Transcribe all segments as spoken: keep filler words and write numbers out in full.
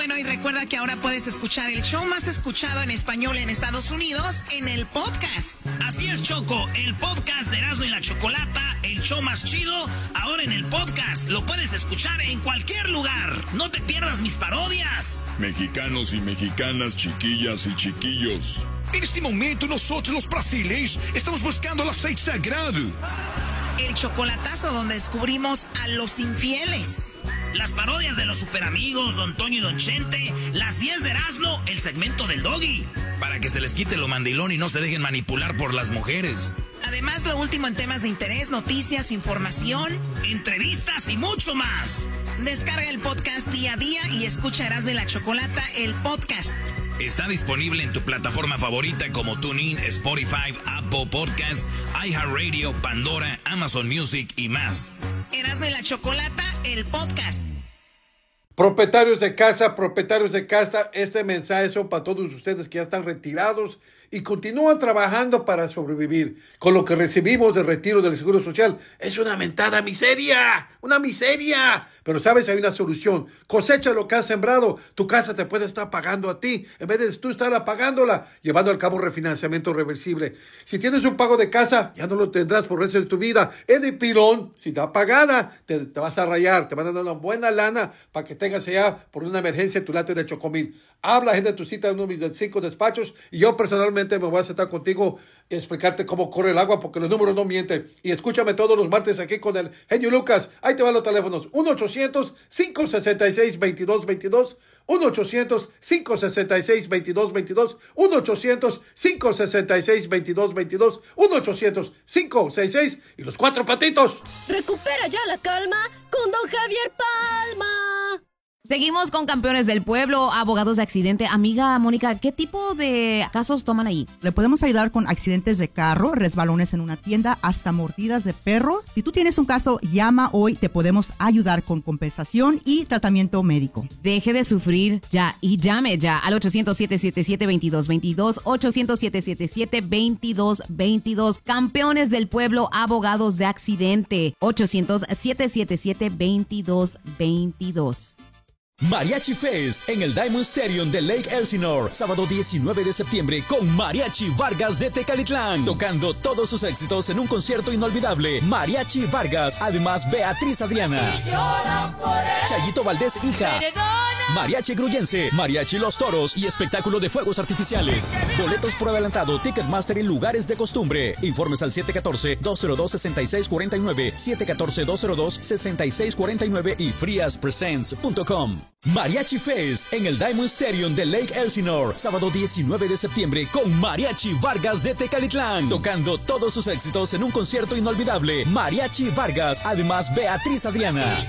Bueno, y recuerda que ahora puedes escuchar el show más escuchado en español en Estados Unidos en el podcast. Así es, Choco, el podcast de Erasmo y la Chocolata, el show más chido, ahora en el podcast. Lo puedes escuchar en cualquier lugar. No te pierdas mis parodias. Mexicanos y mexicanas, chiquillas y chiquillos. En este momento nosotros los brasileños estamos buscando el aceite sagrado. El chocolatazo donde descubrimos a los infieles. Las parodias de los superamigos, Don Toño y Don Chente. Las diez de Erasmo, el segmento del Doggy. Para que se les quite lo mandilón y no se dejen manipular por las mujeres. Además, lo último en temas de interés, noticias, información, entrevistas y mucho más. Descarga el podcast día a día y escucha Erasmo y la Chocolata, el podcast. Está disponible en tu plataforma favorita como TuneIn, Spotify, Apple Podcasts, iHeartRadio, Pandora, Amazon Music y más. Erasmo y la Chocolata, el podcast. Propietarios de casa, propietarios de casa, este mensaje son para todos ustedes que ya están retirados y continúan trabajando para sobrevivir. Con lo que recibimos de retiro del Seguro Social es una mentada miseria, una miseria. Pero sabes, hay una solución. Cosecha lo que has sembrado. Tu casa te puede estar pagando a ti, en vez de tú estar pagándola, llevando al cabo refinanciamiento reversible. Si tienes un pago de casa, ya no lo tendrás por el resto de tu vida. Es de pilón, si está pagada, te, te vas a rayar, te van a dar una buena lana para que tengas allá por una emergencia tu late de Chocomil. Habla, agenda tu cita en uno de mis cinco despachos y yo personalmente me voy a sentar contigo y explicarte cómo corre el agua porque los números no mienten. Y escúchame todos los martes aquí con el genio Lucas. Ahí te van los teléfonos. uno ochocientos, cinco sesenta y seis, veintidós veintidós. uno ochocientos, cinco sesenta y seis, veintidós veintidós. uno ochocientos, cinco sesenta y seis, veintidós veintidós. uno ochocientos, cinco sesenta y seis y los cuatro patitos. Recupera ya la calma con don Javier Palma. Seguimos con Campeones del Pueblo, abogados de accidente. Amiga Mónica, ¿qué tipo de casos toman ahí? Le podemos ayudar con accidentes de carro, resbalones en una tienda, hasta mordidas de perro. Si tú tienes un caso, llama hoy, te podemos ayudar con compensación y tratamiento médico. Deje de sufrir ya y llame ya al ochocientos, siete siete siete, veintidós veintidós, ochocientos, siete siete siete, veintidós veintidós. Campeones del Pueblo, abogados de accidente, ochocientos, siete siete siete, veintidós veintidós. Mariachi Fest en el Diamond Stadium de Lake Elsinore, sábado diecinueve de septiembre con Mariachi Vargas de Tecalitlán, tocando todos sus éxitos en un concierto inolvidable. Mariachi Vargas, además Beatriz Adriana, Chayito Valdés hija, Mariachi Gruyense, Mariachi Los Toros y espectáculo de fuegos artificiales. Boletos por adelantado, Ticketmaster y lugares de costumbre. Informes al siete uno cuatro, dos cero dos, seis seis cuatro nueve, siete uno cuatro, dos cero dos, seis seis cuatro nueve y frias presents punto com. Mariachi Fest en el Diamond Stadium de Lake Elsinore, sábado diecinueve de septiembre con Mariachi Vargas de Tecalitlán, tocando todos sus éxitos en un concierto inolvidable. Mariachi Vargas, además Beatriz Adriana,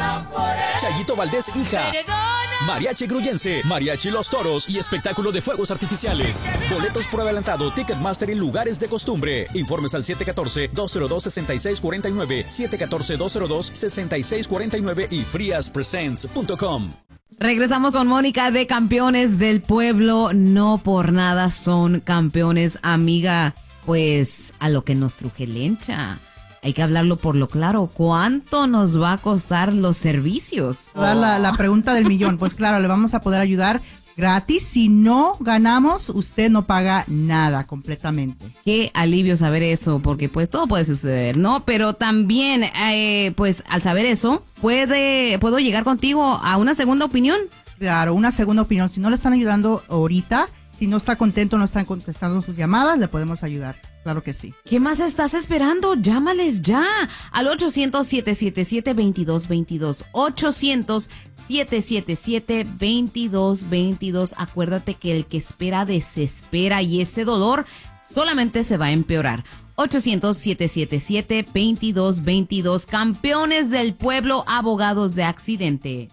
Chayito Valdés hija, Mariachi Gruyense, Mariachi Los Toros y espectáculo de fuegos artificiales. Boletos por adelantado, Ticketmaster y lugares de costumbre. Informes al siete uno cuatro, dos cero dos, seis seis cuatro nueve, siete uno cuatro, dos cero dos, seis seis cuatro nueve y frias presents punto com. Regresamos con Mónica de Campeones del Pueblo. No por nada son campeones, amiga. Pues a lo que nos truje lencha. Hay que hablarlo por lo claro. ¿Cuánto nos va a costar los servicios? La, la pregunta del millón. Pues claro, le vamos a poder ayudar gratis. Si no ganamos, usted no paga nada completamente. Qué alivio saber eso, porque pues todo puede suceder, ¿no? Pero también, eh, pues al saber eso, puede, ¿puedo llegar contigo a una segunda opinión? Claro, una segunda opinión. Si no le están ayudando ahorita, si no está contento, no están contestando sus llamadas, le podemos ayudar. Claro que sí. ¿Qué más estás esperando? Llámales ya al ochocientos, siete siete siete, veintidós veintidós. ochocientos, siete siete siete, veintidós veintidós. Acuérdate que el que espera desespera y ese dolor solamente se va a empeorar. ochocientos, siete siete siete, veintidós veintidós. Campeones del Pueblo, abogados de accidente.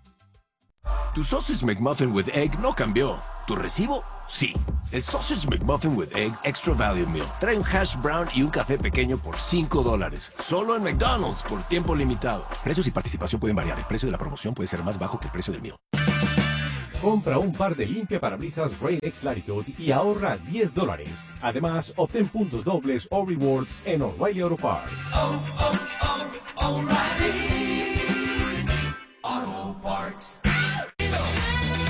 Tu Sausage McMuffin with Egg no cambió. ¿Tu recibo? Sí. El Sausage McMuffin with Egg Extra Value Meal trae un hash brown y un café pequeño por cinco dólares. Solo en McDonald's por tiempo limitado. Precios y participación pueden variar. El precio de la promoción puede ser más bajo que el precio del meal. Compra un par de limpiaparabrisas Rain-X Latitude y ahorra diez dólares. Además, obtén puntos dobles o rewards en O'Reilly Auto Parts. Oh, oh, oh, O'Reilly Auto Parts.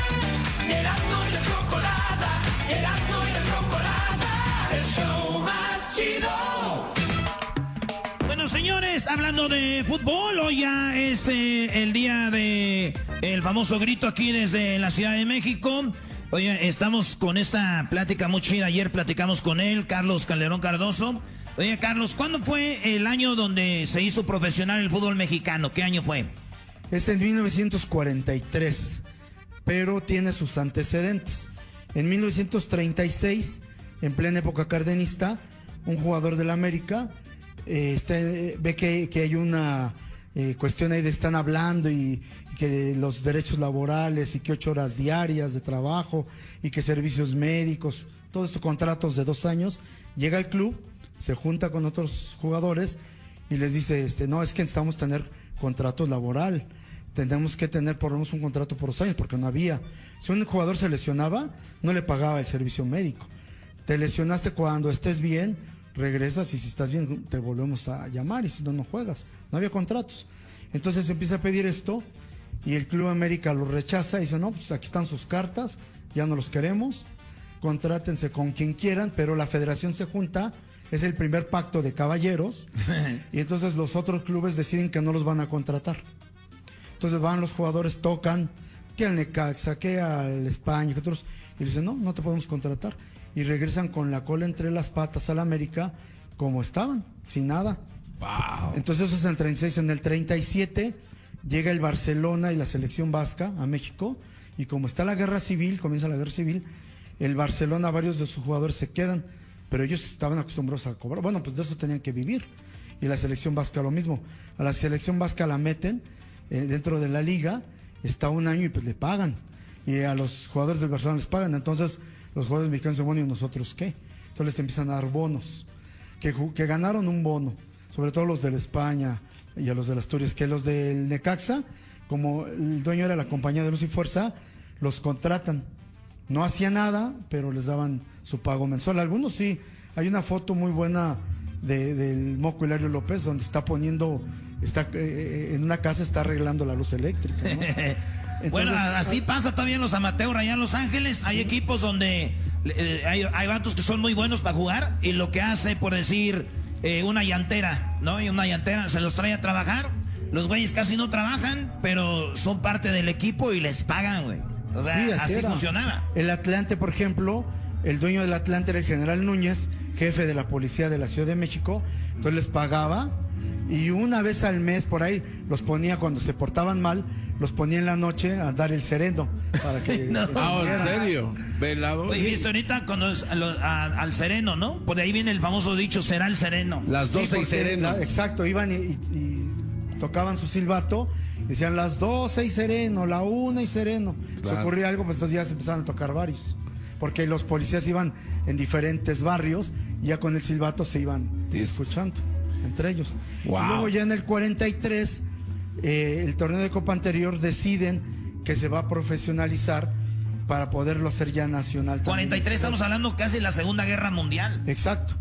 hablando de fútbol, hoy ya es eh, el día de el famoso grito aquí desde la Ciudad de México. Oye, estamos con esta plática muy chida. Ayer platicamos con él, Carlos Calderón Cardoso. Oye, Carlos, ¿cuándo fue el año donde se hizo profesional el fútbol mexicano? ¿Qué año fue? Es en mil novecientos cuarenta y tres, pero tiene sus antecedentes. En mil novecientos treinta y seis, en plena época cardenista, un jugador del América eh, está, eh, ve que, que hay una eh, cuestión ahí de están hablando y, y que los derechos laborales y que ocho horas diarias de trabajo y que servicios médicos, todos estos contratos de dos años, llega al club, se junta con otros jugadores y les dice, este, no, es que necesitamos tener contrato laboral, tenemos que tener por lo menos un contrato por dos años, porque no había. Si un jugador se lesionaba, no le pagaba el servicio médico. Te lesionaste, cuando estés bien, regresas y si estás bien te volvemos a llamar y si no, no juegas. No había contratos. Entonces empieza a pedir esto y el Club América lo rechaza y dice, no, pues aquí están sus cartas, ya no los queremos, contrátense con quien quieran, pero la federación se junta, es el primer pacto de caballeros y entonces los otros clubes deciden que no los van a contratar. Entonces van los jugadores, tocan, que al Necaxa, que al España, que otros, y dicen, no, no te podemos contratar. Y regresan con la cola entre las patas al América como estaban, sin nada. Wow. Entonces eso es en el treinta y seis. En el treinta y siete llega el Barcelona y la selección vasca a México, y como está la guerra civil, comienza la guerra civil, el Barcelona, varios de sus jugadores se quedan, pero ellos estaban acostumbrados a cobrar. Bueno, pues de eso tenían que vivir. Y la selección vasca lo mismo. A la selección vasca la meten eh, dentro de la liga, está un año y pues le pagan. Y a los jugadores del Barcelona les pagan. Entonces los jugadores mexicanos dicen, bueno, ¿y nosotros qué? Entonces les empiezan a dar bonos, que, que ganaron un bono, sobre todo los de la España y a los de las Asturias, que los del Necaxa, como el dueño era la compañía de Luz y Fuerza, los contratan. No hacía nada, pero les daban su pago mensual. Algunos sí. Hay una foto muy buena de, del Moco Hilario López, donde está poniendo, está eh, en una casa está arreglando la luz eléctrica, ¿no? Entonces, bueno, así pasa todavía en los amateurs allá en Los Ángeles. Hay equipos donde eh, hay, hay vatos que son muy buenos para jugar y lo que hace, por decir, eh, una llantera, ¿no? Y una llantera se los trae a trabajar. Los güeyes casi no trabajan, pero son parte del equipo y les pagan, güey. O sea, sí, así, así era. funcionaba. El Atlante, por ejemplo, el dueño del Atlante era el general Núñez, jefe de la policía de la Ciudad de México. Entonces les pagaba y una vez al mes por ahí los ponía, cuando se portaban mal, los ponía en la noche a dar el sereno para que no. Ah, ¿en serio? Velado. Oye, viste ahorita cuando es, a, a, al sereno, ¿no? Por ahí viene el famoso dicho, será el sereno. Las doce sí, y sereno. La, exacto, iban y, y, y tocaban su silbato, decían las doce y sereno, la una y sereno. Claro. Se ocurría algo, pues estos días empezaron a tocar varios, porque los policías iban en diferentes barrios y ya con el silbato se iban sí. escuchando entre ellos. Wow. Y luego ya en el cuarenta y tres, eh, el torneo de Copa anterior, deciden que se va a profesionalizar para poderlo hacer ya nacional. cuarenta y tres, estamos hablando casi de la Segunda Guerra Mundial. Exacto.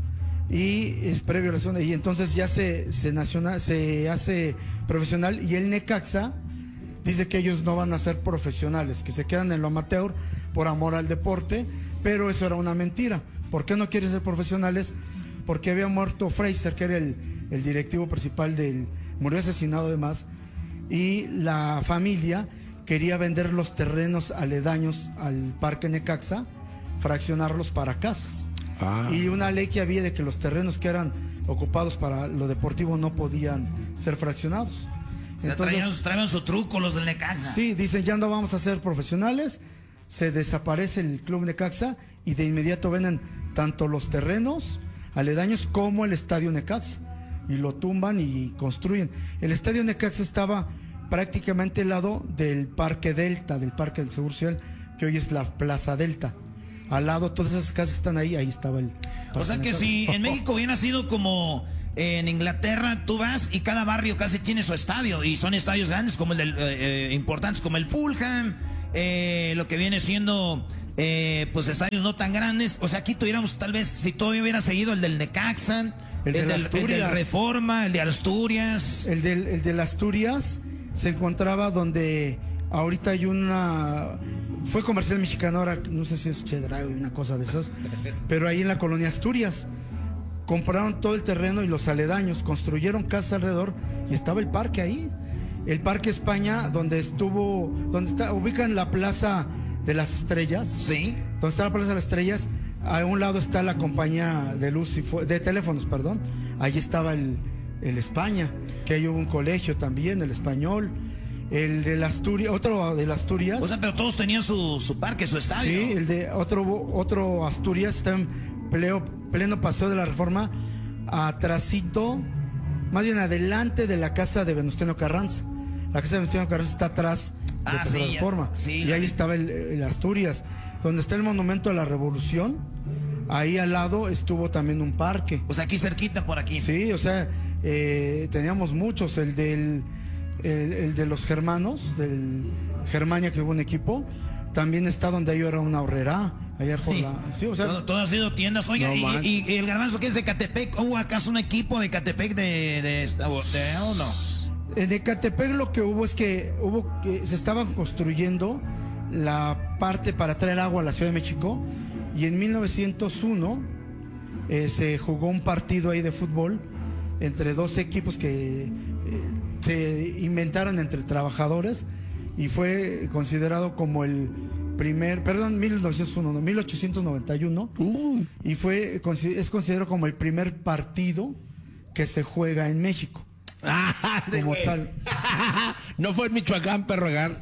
Y es previo a la segunda, y entonces ya se, se, nacional, se hace profesional, y el Necaxa dice que ellos no van a ser profesionales, que se quedan en lo amateur por amor al deporte, pero eso era una mentira. ¿Por qué no quieren ser profesionales? Porque había muerto Fraser, que era el, el directivo principal del... murió asesinado además, y la familia quería vender los terrenos aledaños al Parque Necaxa, fraccionarlos para casas. Ah. Y una ley que había de que los terrenos que eran ocupados para lo deportivo no podían ser fraccionados. O sea, Entonces, traían, traían su truco los del Necaxa. Sí, dicen, ya no vamos a ser profesionales, se desaparece el Club Necaxa y de inmediato venden tanto los terrenos aledaños como el Estadio Necaxa, y lo tumban y construyen. El Estadio Necaxa estaba prácticamente al lado del Parque Delta, del Parque del Seguro Social, que hoy es la Plaza Delta. Al lado, todas esas casas están ahí, ahí estaba el... O sea que si en México hubiera sido como en Inglaterra, tú vas y cada barrio casi tiene su estadio, y son estadios grandes como el del, eh, importantes como el Fulham, eh, lo que viene siendo eh, pues estadios no tan grandes. O sea, aquí tuviéramos tal vez, si todavía hubiera seguido el del Necaxa, el, el, del, de el del Reforma, el de Asturias. El del, el de Asturias se encontraba donde ahorita hay una... Fue Comercial Mexicano, ahora no sé si es Chedraui, una cosa de esas, pero ahí en la colonia Asturias. compraron todo el terreno y los aledaños, construyeron casas alrededor y estaba el parque ahí. El Parque España, donde estuvo, donde está, ubican la Plaza de las Estrellas. Sí. Donde está la Plaza de las Estrellas, a un lado está la compañía de luz y fu- de teléfonos, perdón. Allí estaba el, el España, que ahí hubo un colegio también, el Español. El de las Asturias, otro de las Asturias. O sea, pero todos tenían su, su parque, su estadio. Sí, el de otro, otro Asturias está en pleno, pleno Paseo de la Reforma, atrasito, más bien adelante de la casa de Venustiano Carranza. La casa de Venustiano Carranza está atrás de Ah, Paseo de sí, la ya- Reforma. sí, y la ahí vi. estaba el, el Asturias, donde está el Monumento a la Revolución. Ahí al lado estuvo también un parque. O sea, aquí cerquita, por aquí. Sí, o sea, eh, teníamos muchos. El del el, el de los germanos, del Germania, que hubo un equipo. También está donde ahí era una horrera. Allá por Sí. la. Sí, o sea. todo, todo ha sido tiendas. Oiga, No y, manches. y- y el Garbanzo que es de Catepec, ¿hubo acaso un equipo de Catepec de, de, de- de- o no? En Ecatepec lo que hubo es que hubo que se estaban construyendo la parte para traer agua a la Ciudad de México y en mil novecientos uno eh, se jugó un partido ahí de fútbol entre dos equipos que eh, se inventaron entre trabajadores y fue considerado como el primer, perdón, mil novecientos uno, no, mil ochocientos noventa y uno y fue consi- es considerado como el primer partido que se juega en México. Como güey. tal. No fue en Michoacán, perro Agar.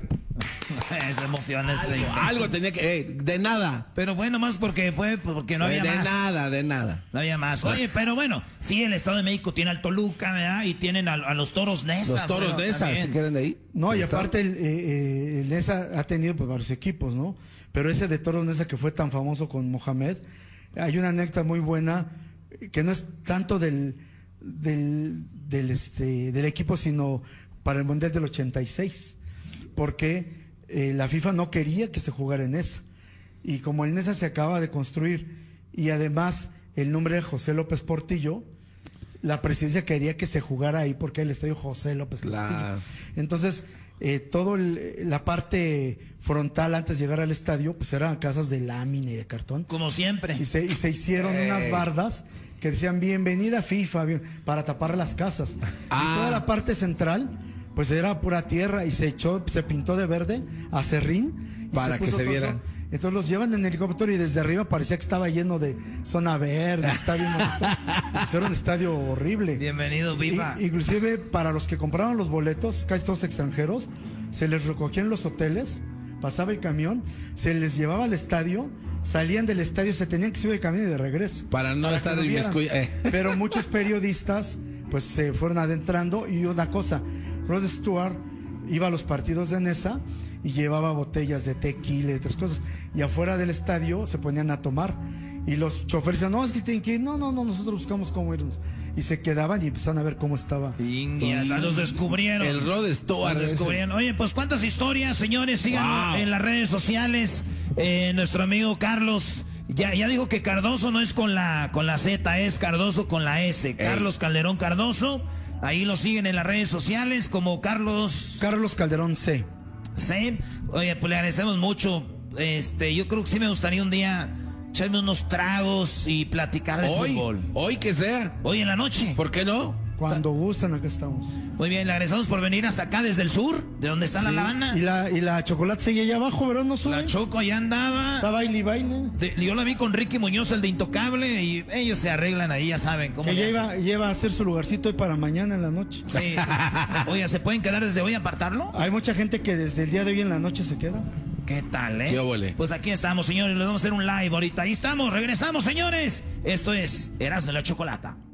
Se emociona este. Algo, algo tenía que. eh, de nada. Pero bueno, más porque fue, porque no Eh, había de más. nada, de nada. No había más. Oye, pero bueno, sí, el Estado de México tiene al Toluca, ¿verdad? Y tienen a, a los toros Nesa. Los toros bueno, de esas, también. si quieren de ahí. No, y Está. aparte el, eh, eh, el Nesa ha tenido pues varios equipos, ¿no? Pero ese de Toros Nesa que fue tan famoso con Mohamed, hay una anécdota muy buena eh, que no es tanto del del, del este del equipo, sino para el Mundial del ochenta y seis, porque eh, la FIFA no quería que se jugara en Nesa. Y como el Nesa se acaba de construir y además el nombre de José López Portillo, la presidencia quería que se jugara ahí porque era el estadio José López Claro. Portillo. Entonces, eh, todo el- la parte frontal antes de llegar al estadio, pues eran casas de lámina y de cartón. Como siempre. Y se, y se hicieron Ey. unas bardas que decían bienvenida FIFA, bien- para tapar las casas. Ah. Y toda la parte central, pues era pura tierra y se echó, se pintó de verde acerrín. y Para que puso se todo vieran. eso. Entonces los llevan en helicóptero y desde arriba parecía que estaba lleno de zona verde, que estaba bien bonito. Pues era un estadio horrible. Bienvenido, FIFA. I- inclusive para los que compraban los boletos, casi todos extranjeros, se les recogían los hoteles, pasaba el camión, se les llevaba al estadio, salían del estadio, se tenían que subir el camión y de regreso. Para no que estar lo vieran. inmiscuido. Eh. Pero muchos periodistas pues se fueron adentrando y una cosa, Rod Stewart iba a los partidos de Nesa y llevaba botellas de tequila y otras cosas. Y afuera del estadio se ponían a tomar. Y los choferes decían, no, es que tienen que ir. No, no, no, nosotros buscamos cómo irnos. Y se quedaban y empezaron a ver cómo estaba. Y hasta los descubrieron. El Rod Stewart. Los descubrieron. Oye, pues cuántas historias, señores, síganos Wow. en las redes sociales. Eh, nuestro amigo Carlos ya, ya dijo que Cardoso no es con la con la Z, es Cardoso con la S. Carlos Calderón Cardoso. Ahí lo siguen en las redes sociales como Carlos Carlos Calderón C. C. Oye, pues le agradecemos mucho. Este, yo creo que sí me gustaría un día echarme unos tragos y platicar de Hoy, fútbol. hoy que sea. Hoy en la noche. ¿Por qué no? Cuando gustan, acá estamos. Muy bien, le agradecemos por venir hasta acá desde el sur, de donde está la Sí. La Habana. Y la, y la chocolate seguía allá abajo, ¿verdad? No sube. La Choco allá andaba. Está baile y baile. De- yo la vi con Ricky Muñoz, el de Intocable, y ellos se arreglan ahí, ya saben cómo. Que ya le iba, lleva a hacer su lugarcito hoy para mañana en la noche. hacen. Sí. Oye, ¿se pueden quedar desde hoy a apartarlo? Hay mucha gente que desde el día de hoy en la noche se queda. ¿Qué tal, eh? Qué óvole. Pues aquí estamos, señores. Les vamos a hacer un live ahorita. Ahí estamos, regresamos, señores. Esto es Erasmo y la Chocolata.